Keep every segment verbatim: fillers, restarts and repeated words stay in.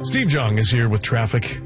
Steve Jong is here with traffic.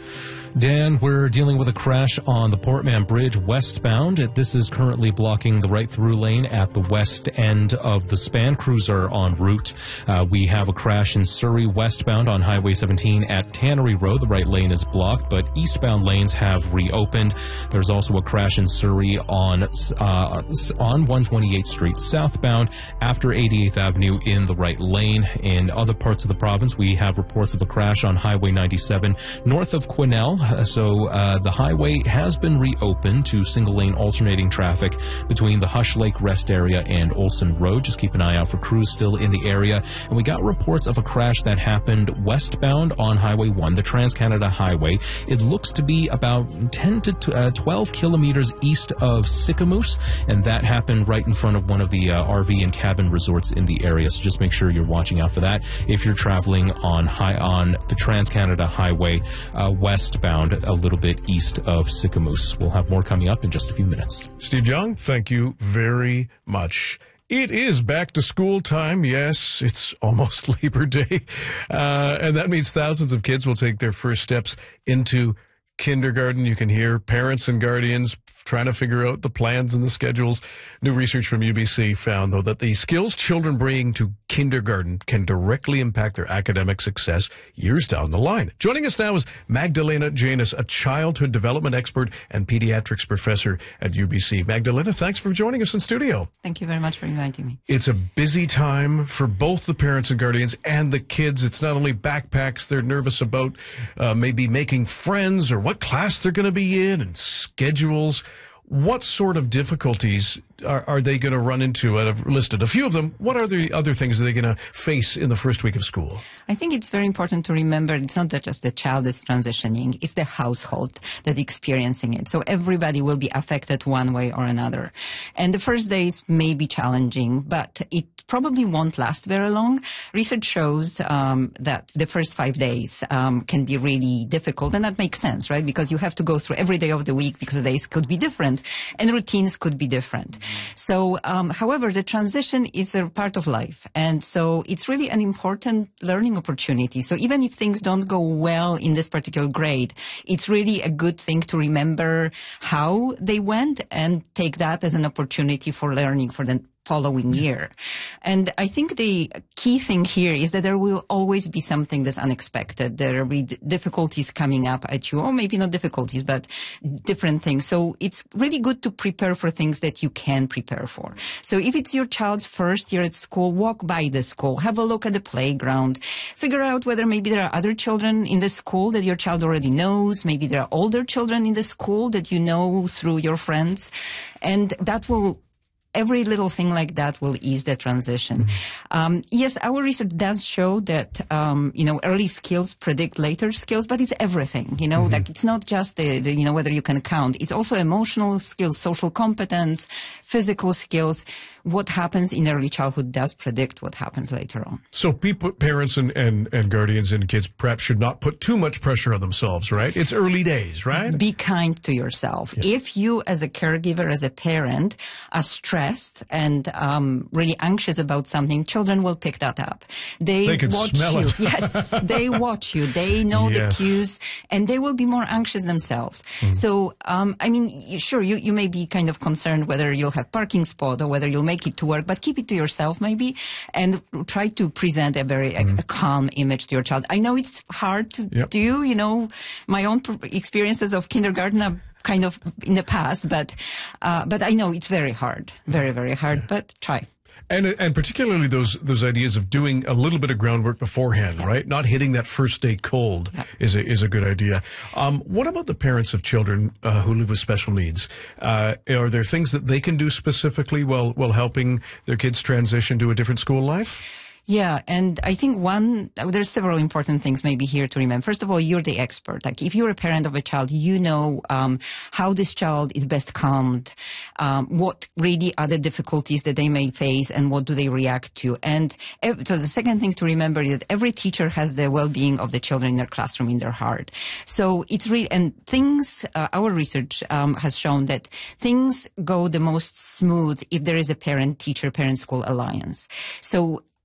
Dan, we're dealing with a crash on the Portman Bridge westbound. This is currently blocking the right-through lane at the west end of the span. Crews are en route. Uh, we have a crash in Surrey westbound on Highway seventeen at Tannery Road. The right lane is blocked, but eastbound lanes have reopened. There's also a crash in Surrey on uh, on one twenty-eighth Street southbound after eighty-eighth Avenue in the right lane. In other parts of the province, we have reports of a crash on Highway ninety-seven north of Quesnel. So uh, the highway has been reopened to single-lane alternating traffic between the Hush Lake Rest area and Olson Road. Just keep an eye out for crews still in the area. And we got reports of a crash that happened westbound on Highway one, the Trans-Canada Highway. It looks to be about ten to twelve kilometers east of Sicamous, and that happened right in front of one of the uh, R V and cabin resorts in the area. So just make sure you're watching out for that if you're traveling on high on the Trans-Canada Highway uh, westbound, a little bit east of Sicamous. We'll have more coming up in just a few minutes. Steve Young, thank you very much. It is back to school time. Yes, it's almost Labor Day. Uh, and that means thousands of kids will take their first steps into kindergarten. You can hear parents and guardians trying to figure out the plans and the schedules. New research from U B C found, though, that the skills children bring to kindergarten can directly impact their academic success years down the line. Joining us now is Magdalena Janus, a childhood development expert and pediatrics professor at U B C. Magdalena, thanks for joining us in studio. Thank you very much for inviting me. It's a busy time for both the parents and guardians and the kids. It's not only backpacks they're nervous about, uh, maybe making friends or what class they're going to be in and schedules. What sort of difficulties are, are they going to run into? I've listed a few of them. What are the other things are they going to face in the first week of school? I think it's very important to remember it's not that just the child is transitioning, it's the household that's experiencing it. So everybody will be affected one way or another. And the first days may be challenging, but it probably won't last very long. Research shows um, that the first five days um, can be really difficult, and that makes sense, right? Because you have to go through every day of the week because the days could be different and routines could be different. So, um, however, the transition is a part of life. And so it's really an important learning opportunity. So even if things don't go well in this particular grade, it's really a good thing to remember how they went and take that as an opportunity for learning for the following year. And I think the key thing here is that there will always be something that's unexpected. There will be d- difficulties coming up at you, or maybe not difficulties, but different things. So it's really good to prepare for things that you can prepare for. So if it's your child's first year at school, walk by the school, have a look at the playground, figure out whether maybe there are other children in the school that your child already knows. Maybe there are older children in the school that you know through your friends. And that will Every little thing like that will ease the transition. Mm-hmm. Um, yes, our research does show that, um, you know, early skills predict later skills, but it's everything, you know, mm-hmm. like it's not just the, the, you know, whether you can count. It's also emotional skills, social competence, physical skills. What happens in early childhood does predict what happens later on. So people, parents and, and, and guardians and kids perhaps should not put too much pressure on themselves, right? It's early days, right? Be kind to yourself. Yeah. If you as a caregiver, as a parent, are stressed and um, really anxious about something, children will pick that up. They, they can watch smell you. it. Yes, they watch you. They know yes. the cues, and they will be more anxious themselves. Mm-hmm. So, um, I mean, sure, you, you may be kind of concerned whether you'll have parking spot or whether you'll make it to work, but keep it to yourself maybe, and try to present a very mm-hmm. a, a calm image to your child. I know it's hard to yep. do. You know, my own experiences of kindergarten are kind of in the past, but uh, but I know it's very hard, very very hard. Yeah. But try. And and particularly those those ideas of doing a little bit of groundwork beforehand, yeah. right? Not hitting that first day cold yeah. is a is a good idea. Um, what about the parents of children uh, who live with special needs? Uh, are there things that they can do specifically while while helping their kids transition to a different school life? Yeah, and I think one, there's several important things maybe here to remember. First of all, you're the expert. Like if you're a parent of a child, you know um, how this child is best calmed, um, what really are the difficulties that they may face, and what do they react to. And ev- so the second thing to remember is that every teacher has the well-being of the children in their classroom in their heart. So it's really, and things, uh, our research um, has shown that things go the most smooth if there is a parent-teacher, parent-school alliance. So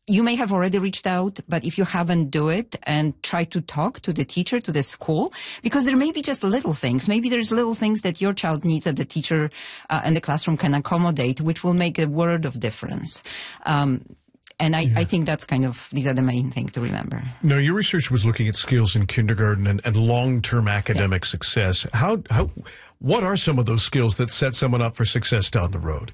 you may have already reached out, but if you haven't, do it and try to talk to the teacher, to the school, because there may be just little things. Maybe there's little things that your child needs that the teacher uh, and the classroom can accommodate, which will make a world of difference. Um, And I, yeah. I think that's kind of, these are the main thing to remember. Now, your research was looking at skills in kindergarten and, and long-term academic yeah. success. How, how, what are some of those skills that set someone up for success down the road?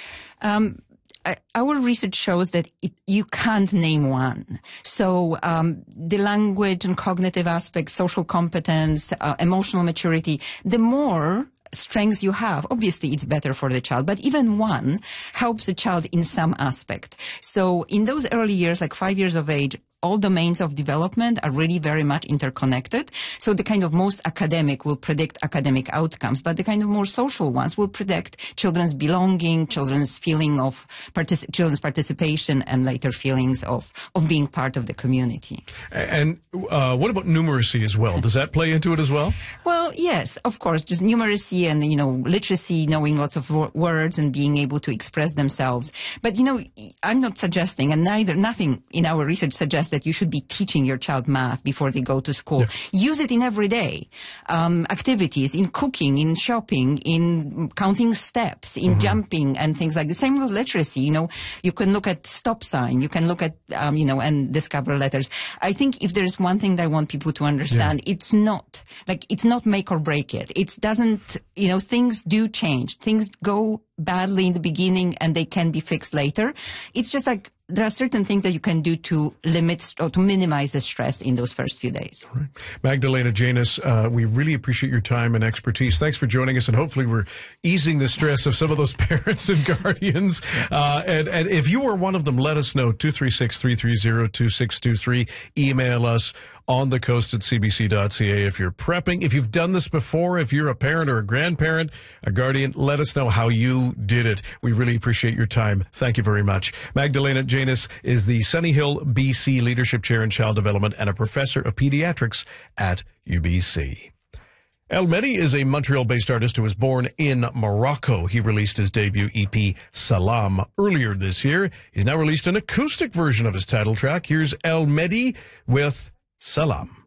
Um, Our research shows that it, you can't name one. So um, the language and cognitive aspects, social competence, uh, emotional maturity, the more strengths you have, obviously it's better for the child, but even one helps the child in some aspect. So in those early years, like five years of age, all domains of development are really very much interconnected. So the kind of most academic will predict academic outcomes, but the kind of more social ones will predict children's belonging, children's feeling of partic- children's participation, and later feelings of, of being part of the community. And uh, what about numeracy as well? Does that play into it as well? Well, yes, of course. Just numeracy and, you know, literacy, knowing lots of wo- words and being able to express themselves. But, you know, I'm not suggesting, and neither, nothing in our research suggests that you should be teaching your child math before they go to school. Yeah. Use it in everyday um, activities, in cooking, in shopping, in counting steps, in mm-hmm. jumping and things like the same with literacy. You know, you can look at stop sign, you can look at, um, you know, and discover letters. I think if there's one thing that I want people to understand, yeah. it's not, like, it's not make or break it. It doesn't, you know, things do change. Things go badly in the beginning and they can be fixed later. It's just like, there are certain things that you can do to limit or to minimize the stress in those first few days. Right. Magdalena Janus, uh, we really appreciate your time and expertise. Thanks for joining us, and hopefully we're easing the stress of some of those parents and guardians. Uh, and, and if you are one of them, let us know. two three six, three three zero, two six two three. Email us on the coast at c b c dot c a if you're prepping. If you've done this before, if you're a parent or a grandparent, a guardian, let us know how you did it. We really appreciate your time. Thank you very much. Magdalena Janus is the Sunny Hill B C Leadership Chair in Child Development and a professor of pediatrics at U B C. El Mehdi is a Montreal-based artist who was born in Morocco. He released his debut E P, Salam, earlier this year. He's now released an acoustic version of his title track. Here's El Mehdi with Salam.